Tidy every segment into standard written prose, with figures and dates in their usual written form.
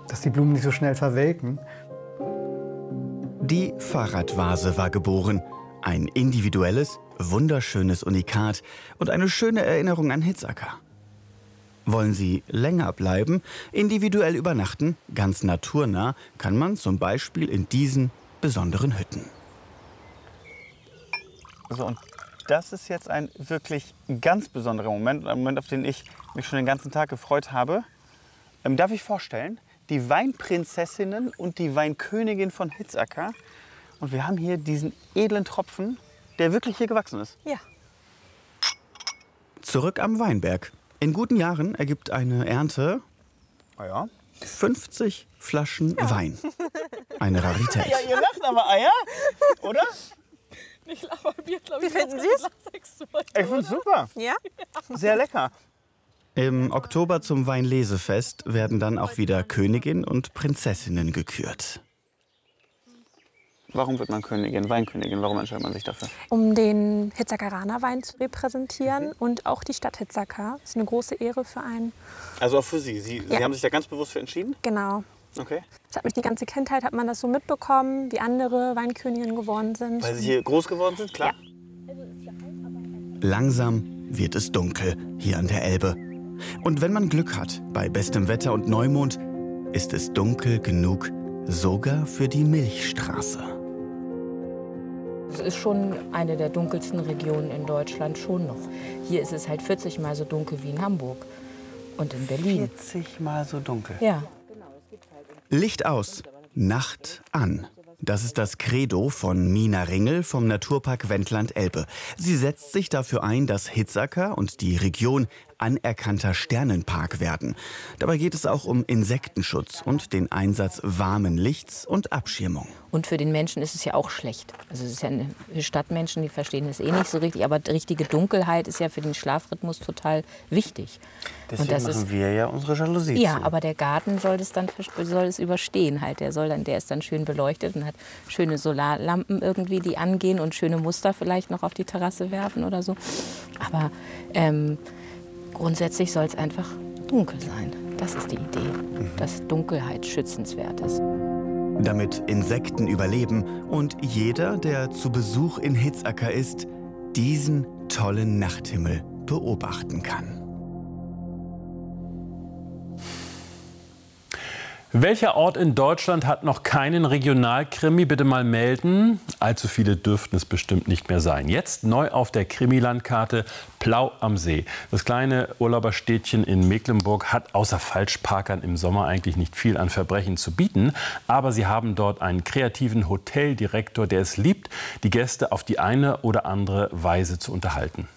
dass die Blumen nicht so schnell verwelken. Die Fahrradvase war geboren. Ein individuelles, wunderschönes Unikat und eine schöne Erinnerung an Hitzacker. Wollen Sie länger bleiben, individuell übernachten, ganz naturnah, kann man zum Beispiel in diesen besonderen Hütten. So, und das ist jetzt ein wirklich ganz besonderer Moment, ein Moment, auf den ich mich schon den ganzen Tag gefreut habe. Darf ich vorstellen, die Weinprinzessinnen und die Weinkönigin von Hitzacker. Und wir haben hier diesen edlen Tropfen, der wirklich hier gewachsen ist. Ja. Zurück am Weinberg. In guten Jahren ergibt eine Ernte 50 Flaschen Wein. Eine Rarität. Ja, ihr lacht aber Eier, oder? Ich lache Bier, glaube ich. Wie finden Sie es? Ich finde es super. Ja? Sehr lecker. Im Oktober zum Weinlesefest werden dann auch wieder Königin und Prinzessinnen gekürt. Warum wird man Königin, Weinkönigin? Warum entscheidet man sich dafür? Um den Hitzackeraner Wein zu repräsentieren und auch die Stadt Hitzacker. Das ist eine große Ehre für einen. Also auch für Sie? Sie haben sich da ganz bewusst für entschieden? Genau. Okay. Das hat mich die ganze Kindheit, hat man das so mitbekommen, wie andere Weinköniginnen geworden sind. Weil Sie hier groß geworden sind, klar? Ja. Langsam wird es dunkel hier an der Elbe. Und wenn man Glück hat, bei bestem Wetter und Neumond, ist es dunkel genug sogar für die Milchstraße. Es ist schon eine der dunkelsten Regionen in Deutschland, schon noch. Hier ist es halt 40 Mal so dunkel wie in Hamburg und in Berlin. 40 Mal so dunkel? Ja. Licht aus, Nacht an. Das ist das Credo von Mina Ringel vom Naturpark Wendland-Elbe. Sie setzt sich dafür ein, dass Hitzacker und die Region anerkannter Sternenpark werden. Dabei geht es auch um Insektenschutz und den Einsatz warmen Lichts und Abschirmung. Und für den Menschen ist es ja auch schlecht. Also es ist ja für Stadtmenschen, die verstehen das eh nicht so richtig. Aber die richtige Dunkelheit ist ja für den Schlafrhythmus total wichtig. Deswegen und das machen ist, wir ja unsere Jalousie ja, zu. aber der Garten soll es überstehen halt. Der ist dann schön beleuchtet und hat schöne Solarlampen irgendwie, die angehen und schöne Muster vielleicht noch auf die Terrasse werfen oder so. Aber grundsätzlich soll es einfach dunkel sein. Das ist die Idee, dass Dunkelheit schützenswert ist. Damit Insekten überleben und jeder, der zu Besuch in Hitzacker ist, diesen tollen Nachthimmel beobachten kann. Welcher Ort in Deutschland hat noch keinen Regionalkrimi? Bitte mal melden. Allzu viele dürften es bestimmt nicht mehr sein. Jetzt neu auf der Krimilandkarte Plau am See. Das kleine Urlauberstädtchen in Mecklenburg hat außer Falschparkern im Sommer eigentlich nicht viel an Verbrechen zu bieten. Aber sie haben dort einen kreativen Hoteldirektor, der es liebt, die Gäste auf die eine oder andere Weise zu unterhalten.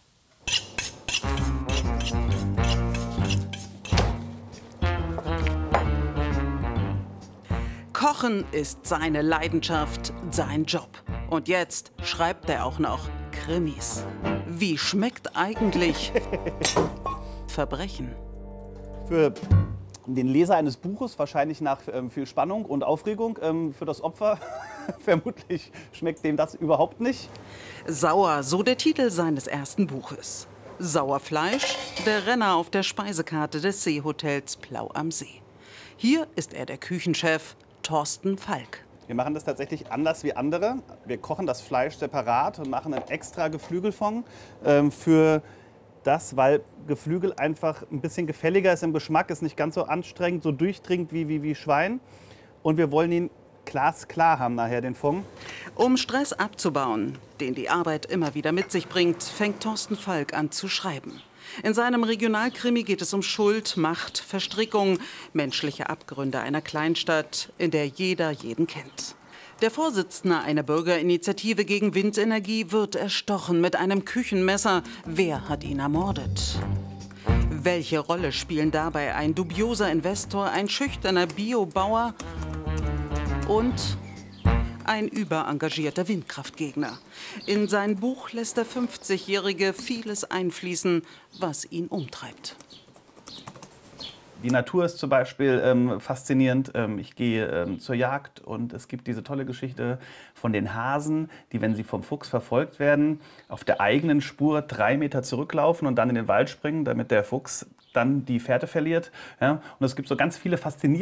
Kochen ist seine Leidenschaft, sein Job. Und jetzt schreibt er auch noch Krimis. Wie schmeckt eigentlich Verbrechen? Für den Leser eines Buches wahrscheinlich nach viel Spannung und Aufregung. Für das Opfer vermutlich schmeckt dem das überhaupt nicht. Sauer, so der Titel seines ersten Buches. Sauerfleisch, der Renner auf der Speisekarte des Seehotels Plau am See. Hier ist er der Küchenchef Thorsten Falk. Wir machen das tatsächlich anders wie andere. Wir kochen das Fleisch separat und machen einen extra Geflügelfond für das, weil Geflügel einfach ein bisschen gefälliger ist im Geschmack, ist nicht ganz so anstrengend, so durchdringend wie Schwein. Und wir wollen ihn glasklar haben nachher, den Fond. Um Stress abzubauen, den die Arbeit immer wieder mit sich bringt, fängt Thorsten Falk an zu schreiben. In seinem Regionalkrimi geht es um Schuld, Macht, Verstrickung, menschliche Abgründe einer Kleinstadt, in der jeder jeden kennt. Der Vorsitzende einer Bürgerinitiative gegen Windenergie wird erstochen mit einem Küchenmesser. Wer hat ihn ermordet? Welche Rolle spielen dabei ein dubioser Investor, ein schüchterner Biobauer und ein überengagierter Windkraftgegner? In sein Buch lässt der 50-Jährige vieles einfließen, was ihn umtreibt. Die Natur ist zum Beispiel faszinierend. Ich gehe zur Jagd und es gibt diese tolle Geschichte von den Hasen, die, wenn sie vom Fuchs verfolgt werden, auf der eigenen Spur 3 Meter zurücklaufen und dann in den Wald springen, damit der Fuchs dann die Fährte verliert. Ja? Und es gibt so ganz viele faszinierende